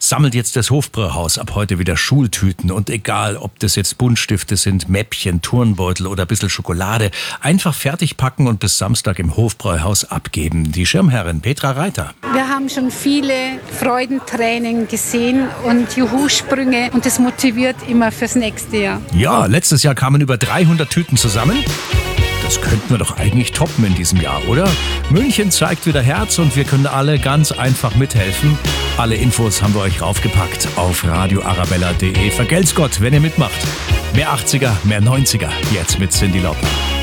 sammelt jetzt das Hofbräuhaus ab heute wieder Schultüten. Und egal, ob das jetzt Buntstifte sind, Mäppchen, Turnbeutel oder ein bisschen Schokolade, einfach fertig packen und bis Samstag im Hofbräuhaus abgeben. Die Schirmherrin Petra Reiter. Wir haben schon viele Freudentränen gesehen und Juhu-Sprünge und das motiviert immer fürs nächste Jahr. Ja, letztes Jahr kamen über 300 Tüten zusammen. Das könnten wir doch eigentlich toppen in diesem Jahr, oder? München zeigt wieder Herz und wir können alle ganz einfach mithelfen. Alle Infos haben wir euch raufgepackt auf radioarabella.de. Vergelt's Gott, wenn ihr mitmacht. Mehr 80er, mehr 90er. Jetzt mit Cyndi Lauper.